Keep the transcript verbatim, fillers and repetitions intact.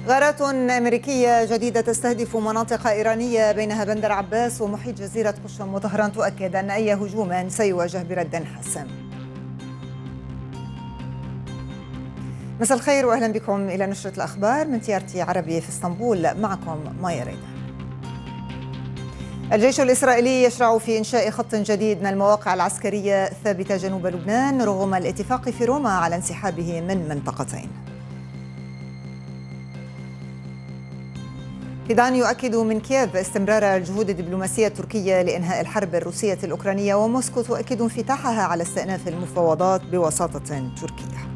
غارات أمريكية جديدة تستهدف مناطق إيرانية بينها بندر عباس ومحيط جزيرة قشم، وطهران تؤكد أن أي هجوم سيواجه برد حاسم. مساء الخير وأهلا بكم إلى نشرة الأخبار من تي آر تي عربي في اسطنبول، معكم مايا ريدا. الجيش الإسرائيلي يشرع في إنشاء خط جديد من المواقع العسكرية الثابتة جنوب لبنان رغم الاتفاق في روما على انسحابه من منطقتين. فيدان يؤكد من كييف استمرار الجهود الدبلوماسية التركية لإنهاء الحرب الروسية الأوكرانية، وموسكو تؤكد انفتاحها على استئناف المفاوضات بوساطة تركية.